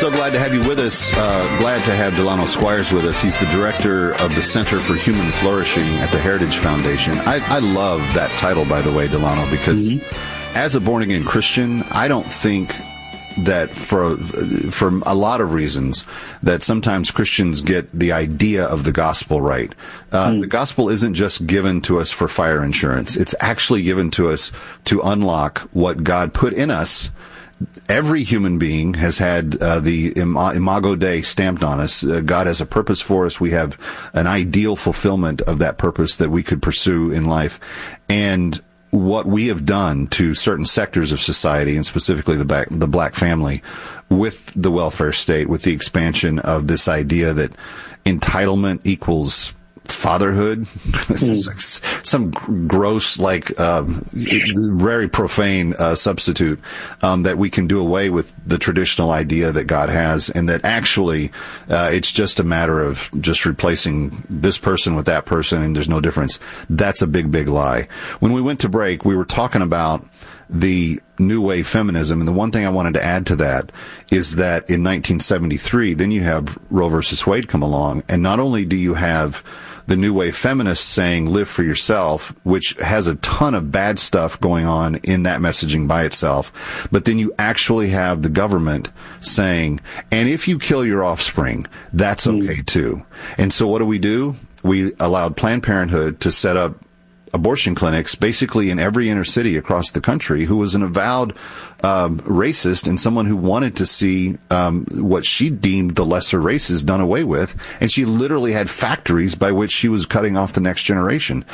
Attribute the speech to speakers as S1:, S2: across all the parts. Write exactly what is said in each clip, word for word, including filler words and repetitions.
S1: So glad to have you with us. Uh, glad to have Delano Squires with us. He's the director of the Center for Human Flourishing at the Heritage Foundation. I, I love that title, by the way, Delano, because mm-hmm. as a born-again Christian, I don't think that for for a lot of reasons that sometimes Christians get the idea of the gospel right. Uh, mm. The gospel isn't just given to us for fire insurance. It's actually given to us to unlock what God put in us. Every human being has had uh, the Imago Dei stamped on us. Uh, God has a purpose for us. We have an ideal fulfillment of that purpose that we could pursue in life. And what we have done to certain sectors of society, and specifically the black, the black family, with the welfare state, with the expansion of this idea that entitlement equals fatherhood, mm. some gross, like, um, very profane uh, substitute, um, that we can do away with the traditional idea that God has, and that actually uh, it's just a matter of just replacing this person with that person, and there's no difference. That's a big, big lie. When we went to break, we were talking about the new wave feminism, and the one thing I wanted to add to that is that in nineteen seventy-three, then you have Roe versus Wade come along, and not only do you have the new wave feminists saying live for yourself, which has a ton of bad stuff going on in that messaging by itself, but then you actually have the government saying, and if you kill your offspring, that's okay too. And so what do we do? We allowed Planned Parenthood to set up abortion clinics basically in every inner city across the country, who was an avowed um, racist and someone who wanted to see um, what she deemed the lesser races done away with. And she literally had factories by which she was cutting off the next generation.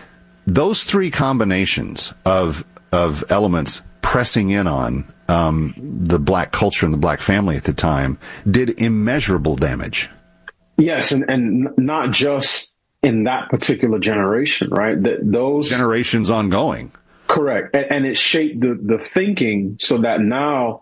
S1: Those three combinations of of elements pressing in on um, the black culture and the black family at the time did immeasurable damage.
S2: Yes, and, and not just in that particular generation, right? That those
S1: generations ongoing.
S2: Correct. And, and it shaped the, the thinking so that now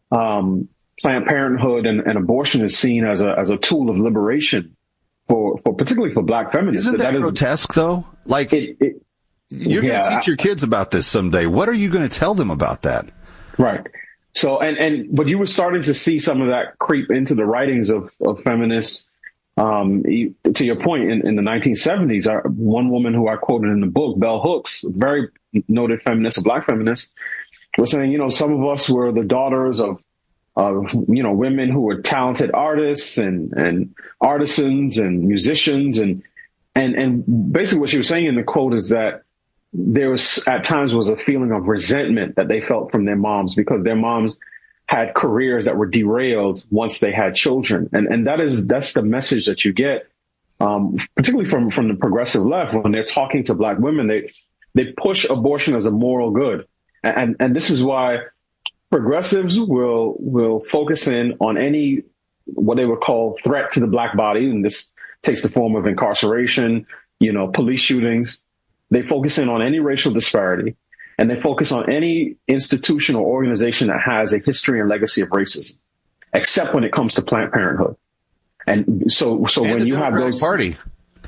S2: um, Planned Parenthood and, and abortion is seen as a as a tool of liberation for, for particularly for black feminists.
S1: Isn't that, that
S2: is,
S1: grotesque, though? Like, it, it, you're yeah, going to teach your kids about this someday. What are you going to tell them about that?
S2: Right. So, and, and but you were starting to see some of that creep into the writings of, of feminists. Um, to your point, in, in the nineteen seventies, our, one woman who I quoted in the book, Bell Hooks, very noted feminist, a black feminist, was saying, you know, some of us were the daughters of, of you know, women who were talented artists and, and artisans and musicians. And, and, and basically what she was saying in the quote is that there was at times was a feeling of resentment that they felt from their moms because their moms had careers that were derailed once they had children. And and that is, that's the message that you get, um, particularly from, from the progressive left. When they're talking to black women, they, they push abortion as a moral good. And, and this is why progressives will, will focus in on any, what they would call threat to the black body. And this takes the form of incarceration, you know, police shootings. They focus in on any racial disparity. And they focus on any institution or organization that has a history and legacy of racism, except when it comes to Planned Parenthood. And so, so
S1: and
S2: when
S1: the
S2: you
S1: Democratic
S2: have those
S1: party,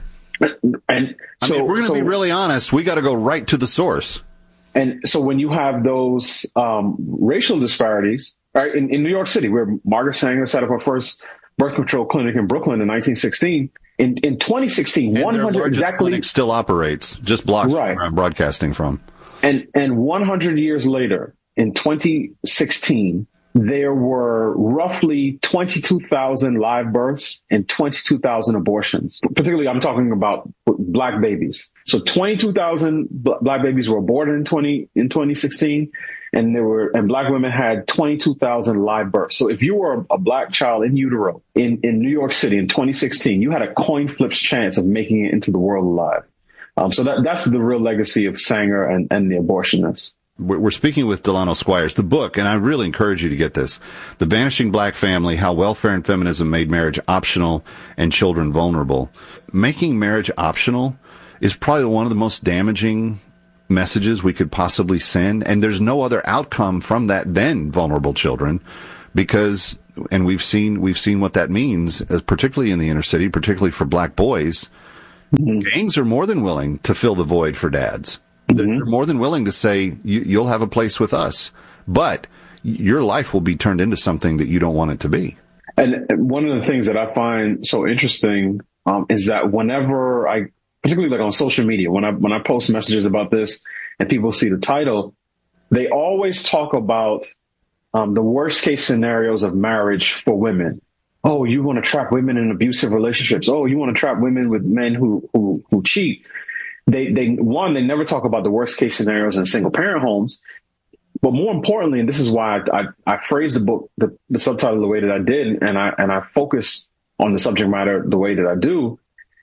S2: and
S1: I
S2: so,
S1: mean, if we're going to
S2: so,
S1: be really honest, we got to go right to the source.
S2: And so when you have those um, racial disparities, right, in, in New York City, where Margaret Sanger set up her first birth control clinic in Brooklyn in nineteen sixteen. In, in twenty sixteen,
S1: and
S2: one hundred exactly
S1: clinic still operates, just blocks
S2: right.
S1: from where I'm broadcasting from.
S2: And and one hundred years later, in twenty sixteen, there were roughly twenty-two thousand live births and twenty-two thousand abortions. Particularly, I'm talking about black babies. So twenty-two thousand black babies were aborted in twenty in twenty sixteen, and there were and black women had twenty-two thousand live births. So if you were a black child in utero in, in New York City in twenty sixteen, you had a coin flip's chance of making it into the world alive. Um, so that, that's the real legacy of Sanger and, and the abortionists.
S1: We're speaking with Delano Squires. The book, and I really encourage you to get this, The Vanishing Black Family, How Welfare and Feminism Made Marriage Optional and Children Vulnerable. Making marriage optional is probably one of the most damaging messages we could possibly send, and there's no other outcome from that than vulnerable children, because, and we've seen, we've seen what that means, particularly in the inner city, particularly for black boys. Mm-hmm. Gangs are more than willing to fill the void for dads. Mm-hmm. They're more than willing to say, you, you'll have a place with us, but your life will be turned into something that you don't want it to be.
S2: And one of the things that I find so interesting um, is that whenever I, particularly like on social media, when I when I post messages about this and people see the title, they always talk about um, the worst case scenarios of marriage for women. Oh, you want to trap women in abusive relationships. Oh, you want to trap women with men who who who cheat. They they one they never talk about the worst case scenarios in single parent homes. But more importantly, and this is why I, I, I phrased the book, the, the subtitle the way that I did, and I and I focus on the subject matter the way that I do,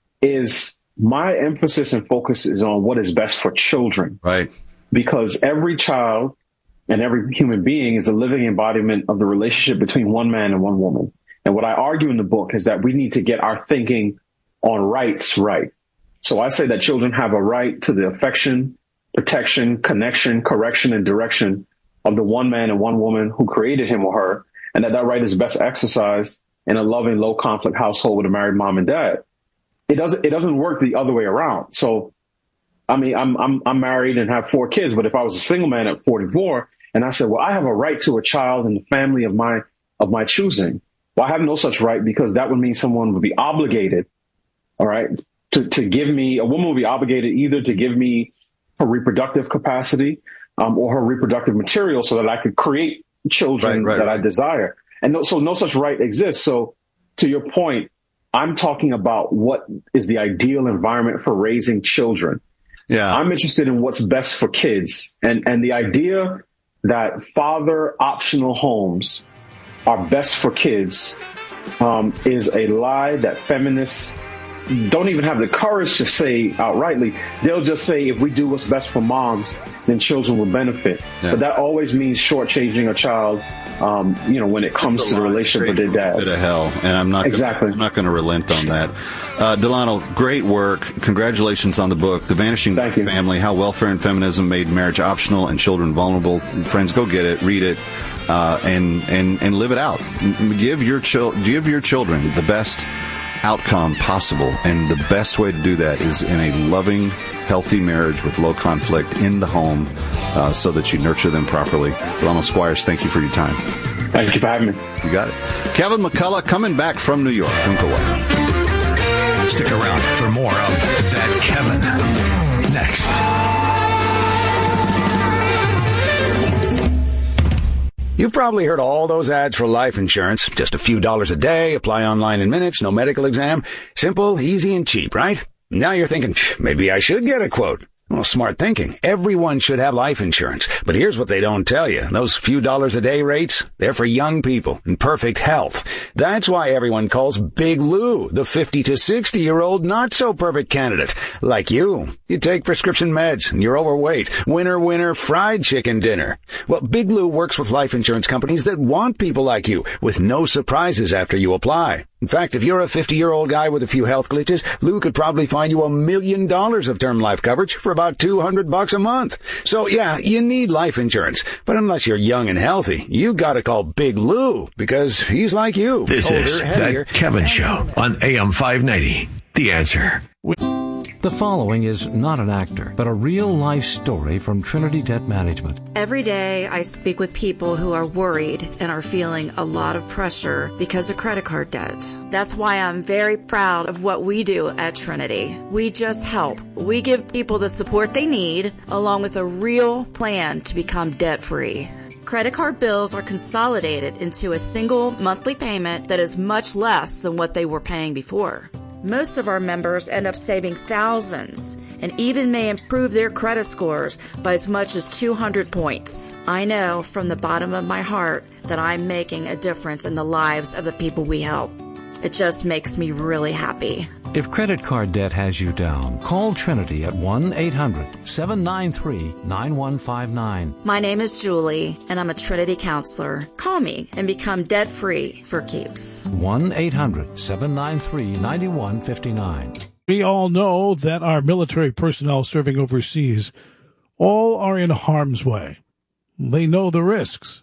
S2: is my emphasis and focus is on what is best for children.
S1: Right.
S2: Because every child and every human being is a living embodiment of the relationship between one man and one woman. And what I argue in the book is that we need to get our thinking on rights right. So I say that children have a right to the affection, protection, connection, correction, and direction of the one man and one woman who created him or her, and that that right is best exercised in a loving, low conflict household with a married mom and dad. It doesn't, it doesn't work the other way around. So, I mean, I'm, I'm, I'm married and have four kids, but if I was a single man at forty-four and I said, well, I have a right to a child in the family of my, of my choosing. Well, I have no such right, because that would mean someone would be obligated, all right, to, to give me, a woman would be obligated either to give me her reproductive capacity um, or her reproductive material so that I could create children right, right, that right. I desire. And no, so no such right exists. So to your point, I'm talking about what is the ideal environment for raising children.
S1: Yeah,
S2: I'm interested in what's best for kids. And, and the idea that father optional homes are best for kids um, is a lie that feminists don't even have the courage to say outrightly. They'll just say, if we do what's best for moms, then children will benefit. Yeah. But that always means shortchanging a child, um, you know, when it comes to the relationship with their dad.
S1: Bit of hell, and I'm not
S2: exactly.
S1: Gonna, I'm not going to relent on that. Uh, Delano, great work. Congratulations on the book, The Vanishing Family: How Welfare and Feminism Made Marriage Optional and Children Vulnerable. Friends, go get it, read it, uh, and and and live it out. Give your chil- give your children the best outcome possible, and the best way to do that is in a loving, healthy marriage with low conflict in the home, uh, so that you nurture them properly. Delano Squires, thank you for your time.
S2: Thank you for having me.
S1: You got it. Kevin McCullough coming back from New York. Don't go away.
S3: Stick around for more of That Kevin next.
S4: You've probably heard all those ads for life insurance. Just a few dollars a day, apply online in minutes, no medical exam. Simple, easy, and cheap, right? Now you're thinking, maybe I should get a quote. Well, smart thinking. Everyone should have life insurance. But here's what they don't tell you. Those few dollars a day rates, they're for young people in perfect health. That's why everyone calls Big Lou the fifty to sixty year old not so perfect candidate. Like you. You take prescription meds and you're overweight. Winner, winner, fried chicken dinner. Well, Big Lou works with life insurance companies that want people like you with no surprises after you apply. In fact, if you're a fifty-year-old guy with a few health glitches, Lou could probably find you a million dollars of term life coverage for about two hundred bucks a month. So yeah, you need life insurance. But unless you're young and healthy, you gotta call Big Lou, because he's like you.
S3: This older, is That Kevin Show on A M five ninety. The Answer.
S5: The following is not an actor, but a real-life story from Trinity Debt Management.
S6: Every day I speak with people who are worried and are feeling a lot of pressure because of credit card debt. That's why I'm very proud of what we do at Trinity. We just help. We give people the support they need, along with a real plan to become debt-free. Credit card bills are consolidated into a single monthly payment that is much less than what they were paying before. Most of our members end up saving thousands and even may improve their credit scores by as much as two hundred points. I know from the bottom of my heart that I'm making a difference in the lives of the people we help. It just makes me really happy.
S5: If credit card debt has you down, call Trinity at one eight hundred seven nine three nine one five nine.
S6: My name is Julie, and I'm a Trinity counselor. Call me and become debt-free for keeps.
S5: one eight hundred seven nine three nine one five nine.
S7: We all know that our military personnel serving overseas all are in harm's way. They know the risks.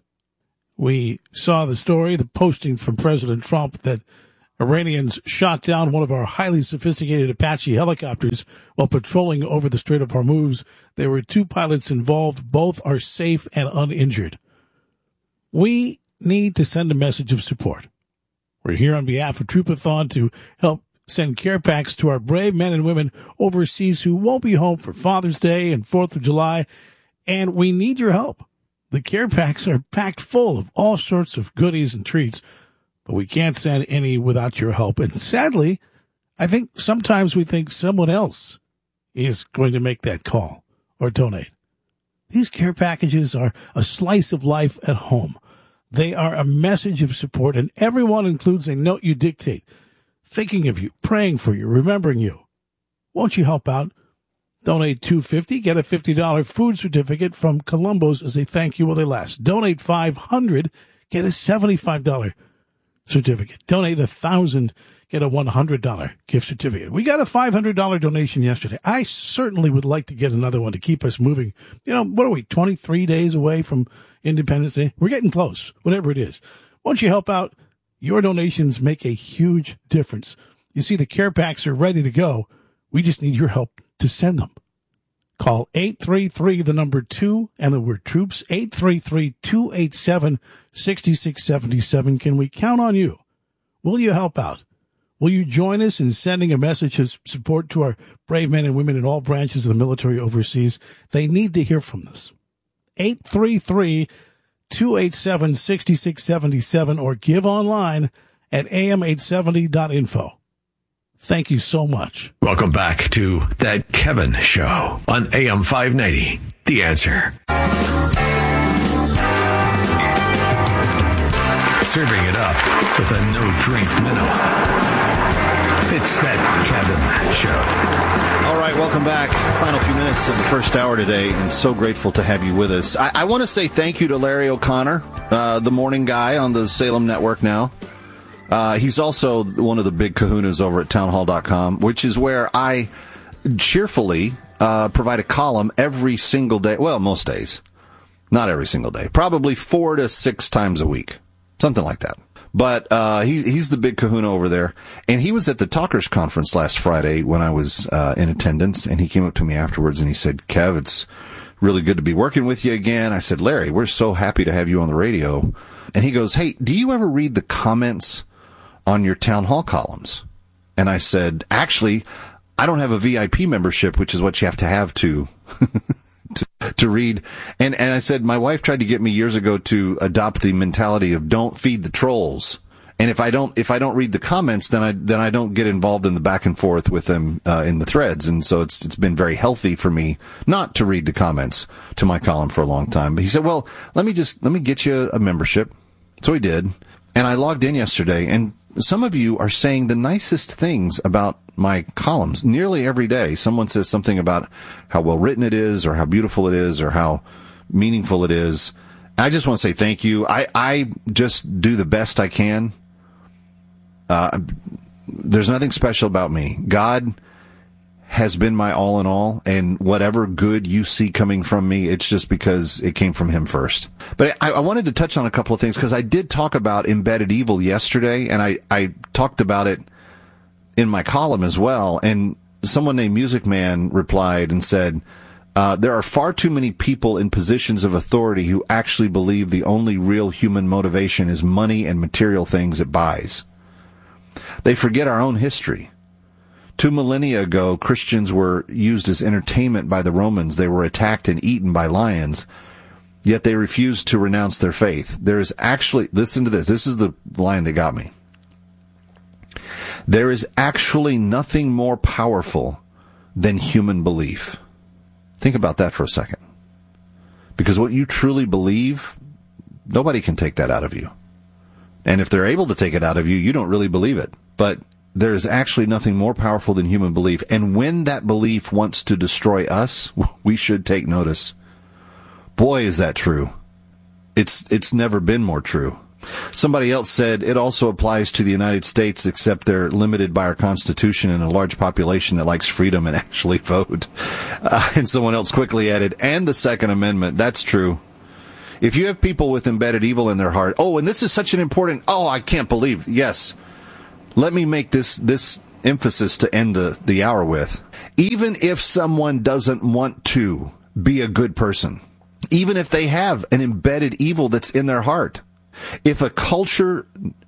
S7: We saw the story, the posting from President Trump that Iranians shot down one of our highly sophisticated Apache helicopters while patrolling over the Strait of Hormuz. There were two pilots involved. Both are safe and uninjured. We need to send a message of support. We're here on behalf of Troopathon to help send care packs to our brave men and women overseas who won't be home for Father's Day and fourth of July, and we need your help. The care packs are packed full of all sorts of goodies and treats, but we can't send any without your help. And sadly, I think sometimes we think someone else is going to make that call or donate. These care packages are a slice of life at home. They are a message of support, and everyone includes a note you dictate, thinking of you, praying for you, remembering you. Won't you help out? Donate two hundred fifty dollars, get a fifty dollars food certificate from Columbo's as a thank you while they last. Donate five hundred dollars, get a seventy-five dollars certificate. Donate one thousand dollars, get a one hundred dollars gift certificate. We got a five hundred dollars donation yesterday. I certainly would like to get another one to keep us moving. You know, what are we, twenty-three days away from Independence Day? We're getting close, whatever it is. Won't you help out? Your donations make a huge difference. You see, the care packs are ready to go. We just need your help to send them. Call eight three three, the number two, and the word troops, eight three three, two eight seven, six six seven seven. Can we count on you? Will you help out? Will you join us in sending a message of support to our brave men and women in all branches of the military overseas? They need to hear from us. eight three three, two eight seven, six six seven seven or give online at a m eight seventy dot info. Thank you so much.
S3: Welcome back to That Kevin Show on A M five ninety. The Answer. Serving it up with a no-drink minimum. It's That Kevin Show.
S1: All right, welcome back. Final few minutes of the first hour today, and so grateful to have you with us. I, I want to say thank you to Larry O'Connor, uh, the morning guy on the Salem Network now. Uh, he's also one of the big kahunas over at townhall dot com, which is where I cheerfully uh, provide a column every single day. Well, most days. Not every single day. Probably four to six times a week. Something like that. But uh, he, he's the big kahuna over there. And he was at the Talkers Conference last Friday when I was uh, in attendance. And he came up to me afterwards and he said, Kev, it's really good to be working with you again. I said, Larry, we're so happy to have you on the radio. And he goes, hey, do you ever read the comments on your town hall columns? And I said, actually, I don't have a V I P membership, which is what you have to have to to, to read. And and I said, my wife tried to get me years ago to adopt the mentality of don't feed the trolls. And if I don't if I don't read the comments, then I then I don't get involved in the back and forth with them uh, in the threads. And so it's it's been very healthy for me not to read the comments to my column for a long time. But he said, well, let me just let me get you a membership. So he did. And I logged in yesterday, and some of you are saying the nicest things about my columns. Nearly every day, someone says something about how well written it is, or how beautiful it is, or how meaningful it is. I just want to say thank you. I, I just do the best I can. Uh, there's nothing special about me. God has been my all in all, and whatever good you see coming from me, it's just because it came from him first. But I, I wanted to touch on a couple of things, because I did talk about embedded evil yesterday, and I, I talked about it in my column as well, and someone named Music Man replied and said, uh, there are far too many people in positions of authority who actually believe the only real human motivation is money and material things it buys. They forget our own history. Two millennia ago, Christians were used as entertainment by the Romans. They were attacked and eaten by lions, yet they refused to renounce their faith. There is actually, listen to this, this is the line that got me. There is actually nothing more powerful than human belief. Think about that for a second. Because what you truly believe, nobody can take that out of you. And if they're able to take it out of you, you don't really believe it. But there is actually nothing more powerful than human belief. And when that belief wants to destroy us, we should take notice. Boy, is that true. It's it's never been more true. Somebody else said it also applies to the United States, except they're limited by our Constitution and a large population that likes freedom and actually vote. Uh, and someone else quickly added, and the Second Amendment. That's true. If you have people with embedded evil in their heart, oh, and this is such an important, oh, I can't believe, yes. Let me make this, this emphasis to end the, the hour with. Even if someone doesn't want to be a good person, even if they have an embedded evil that's in their heart, if a culture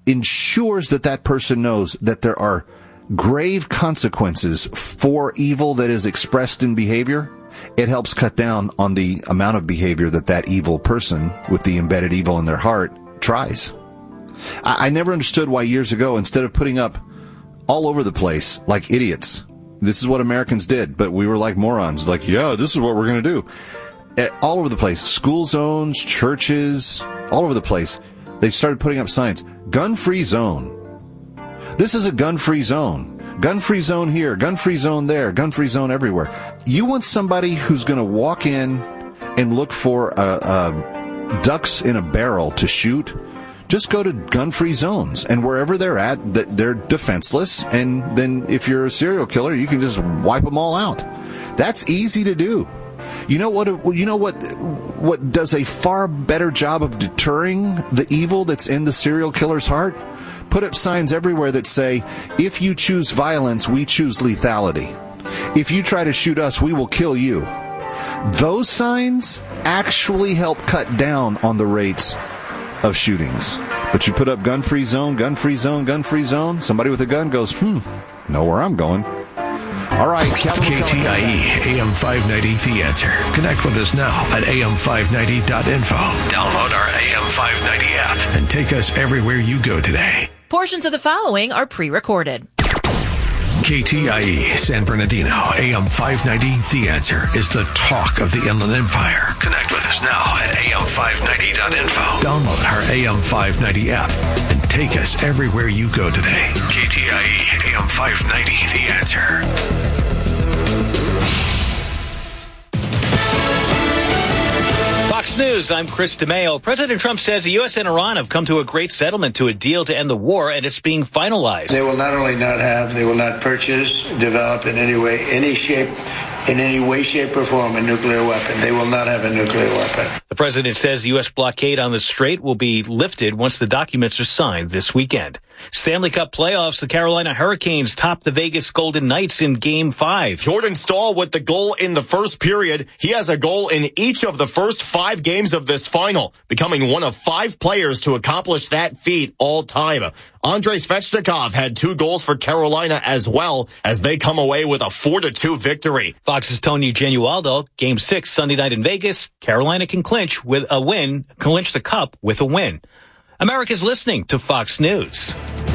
S1: ensures that that person knows that there are grave consequences for evil that is expressed in behavior, it helps cut down on the amount of behavior that that evil person with the embedded evil in their heart tries. I, I never understood why years ago, instead of putting up all over the place like idiots, this is what Americans did, but we were like morons, like, yeah, this is what we're going to do. All over the place, school zones, churches, all over the place, they started putting up signs, gun-free zone. This is a gun-free zone. Gun-free zone here, gun-free zone there, gun-free zone everywhere. You want somebody who's going to walk in and look for uh, uh, ducks in a barrel to shoot? Just go to gun-free zones, and wherever they're at, they're defenseless, and then if you're a serial killer, you can just wipe them all out. That's easy to do. You know what? You know what? What does a far better job of deterring the evil that's in the serial killer's heart? Put up signs everywhere that say, if you choose violence, we choose lethality. If you try to shoot us, we will kill you. Those signs actually help cut down on the rates of shootings. But you put up gun-free zone, gun-free zone, gun-free zone, somebody with a gun goes, hmm, know where I'm going. All right,
S3: K T I E, A M five ninety, The Answer. Connect with us now at A M five ninety dot info. Download our A M five ninety app and take us everywhere you go today.
S8: Portions of the following are pre-recorded.
S3: K T I E, San Bernardino, A M five ninety, The Answer is the talk of the Inland Empire. Connect with us now at A M five ninety dot info. Download our A M five ninety app and take us everywhere you go today. K T I E, A M five ninety, The Answer.
S9: Fox News, I'm Chris DeMeo. President Trump says the U S and Iran have come to a great settlement to a deal to end the war, and it's being finalized.
S10: They will not only not have, they will not purchase, develop in any way, any shape, in any way, shape, or form a nuclear weapon. They will not have a nuclear weapon.
S9: The president says the U S blockade on the strait will be lifted once the documents are signed this weekend. Stanley Cup playoffs, the Carolina Hurricanes topped the Vegas Golden Knights in Game five.
S11: Jordan Staal with the goal in the first period. He has a goal in each of the first five games of this final, becoming one of five players to accomplish that feat all time. Andrei Svechnikov had two goals for Carolina as well, as they come away with a four to two victory.
S9: Fox's Tony Genualdo, Game six Sunday night in Vegas. Carolina can clinch with a win, clinch the cup with a win. America's listening to Fox News.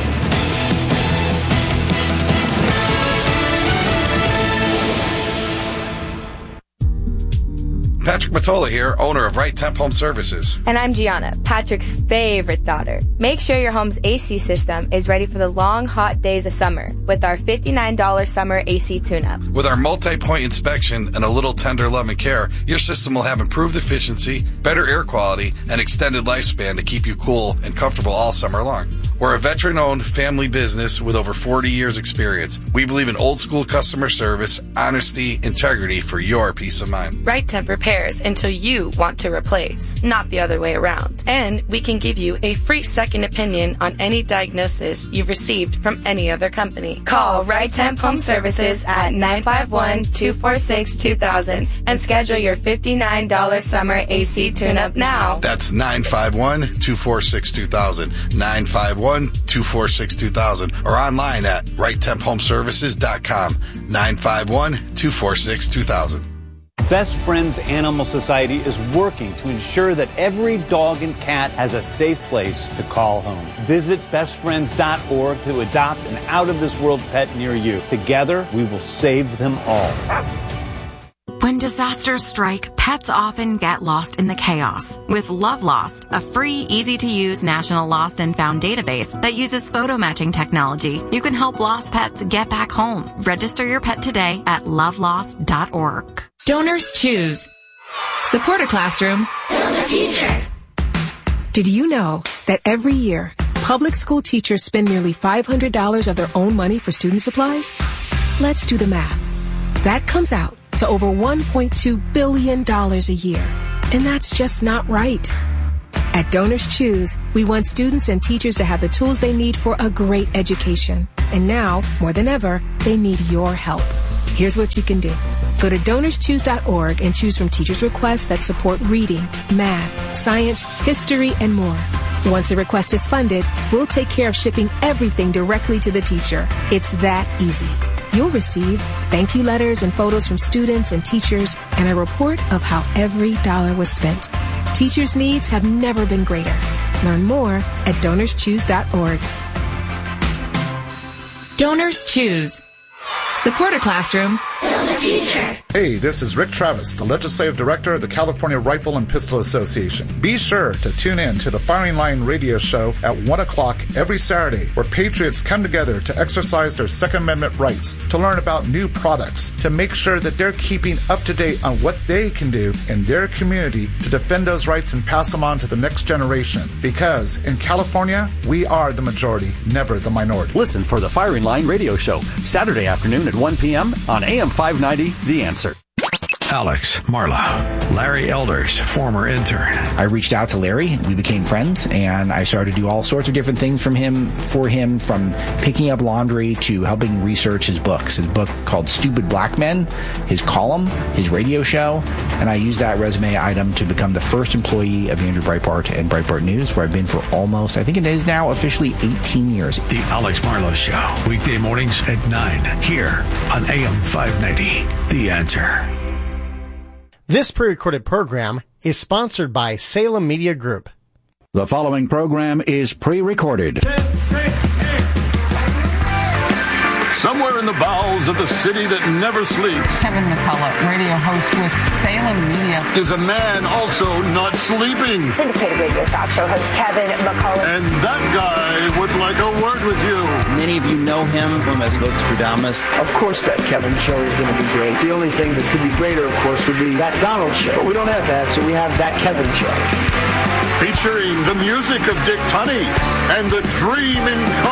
S12: Patrick Matola here, owner of Right Temp Home Services.
S13: And I'm Gianna, Patrick's favorite daughter. Make sure your home's A C system is ready for the long, hot days of summer with our fifty-nine dollars summer A C tune-up.
S12: With our multi-point inspection and a little tender love and care, your system will have improved efficiency, better air quality, and extended lifespan to keep you cool and comfortable all summer long. We're a veteran-owned family business with over forty years experience. We believe in old-school customer service, honesty, integrity for your peace of mind.
S14: Right Temp repairs until you want to replace, not the other way around. And we can give you a free second opinion on any diagnosis you've received from any other company. Call Right Temp Home Services at nine five one, two four six, two thousand and schedule your fifty-nine dollars summer A C tune-up now.
S12: That's nine five one, two four six, two thousand, nine five one, two four six, two thousand, or online at right temp home services dot com, nine five one, two four six, two thousand.
S15: Best Friends Animal Society is working to ensure that every dog and cat has a safe place to call home. Visit best friends dot org to adopt an out-of-this-world pet near you. Together, we will save them all.
S16: When disasters strike, pets often get lost in the chaos. With Love Lost, a free, easy-to-use national lost and found database that uses photo matching technology, you can help lost pets get back home. Register your pet today at love lost dot org.
S17: Donors choose. Support a classroom. Build a future.
S18: Did you know that every year, public school teachers spend nearly five hundred dollars of their own money for student supplies? Let's do the math. That comes out to over one point two billion dollars a year. And that's just not right. At Donors Choose, we want students and teachers to have the tools they need for a great education. And now, more than ever, they need your help. Here's what you can do. Go to donors choose dot org and choose from teachers' requests that support reading, math, science, history, and more. Once a request is funded, we'll take care of shipping everything directly to the teacher. It's that easy. You'll receive thank you letters and photos from students and teachers and a report of how every dollar was spent. Teachers' needs have never been greater. Learn more at donors choose dot org.
S17: Donors Choose. Support a classroom. Build a future.
S19: Hey, this is Rick Travis, the Legislative Director of the California Rifle and Pistol Association. Be sure to tune in to the Firing Line radio show at one o'clock every Saturday, where patriots come together to exercise their Second Amendment rights, to learn about new products, to make sure that they're keeping up to date on what they can do in their community to defend those rights and pass them on to the next generation. Because in California, we are the majority, never the minority.
S20: Listen for the Firing Line radio show, Saturday afternoon at one p.m. on A M five ninety, The Answer.
S3: Alex Marlowe, Larry Elders, former intern.
S21: I reached out to Larry. We became friends, and I started to do all sorts of different things from him, for him, from picking up laundry to helping research his books. His book called Stupid Black Men, his column, his radio show, and I used that resume item to become the first employee of Andrew Breitbart and Breitbart News, where I've been for almost, I think it is now officially eighteen years.
S3: The Alex Marlowe Show, weekday mornings at nine, here on A M five ninety, The Answer.
S22: This pre-recorded program is sponsored by Salem Media Group.
S4: The following program is pre-recorded.
S23: Somewhere in the bowels of the city that never sleeps,
S24: Kevin McCullough, radio host with Salem Media,
S23: is a man also not sleeping.
S25: Syndicated radio talk show host Kevin McCullough.
S23: And that guy would like a word with you.
S26: Many of you know him from as Votes-Stradamus.
S27: Of course that Kevin show is going to be great. The only thing that could be greater, of course, would be that Donald show. But we don't have that, so we have that Kevin show.
S23: Featuring the music of Dick Tunney and the Dream in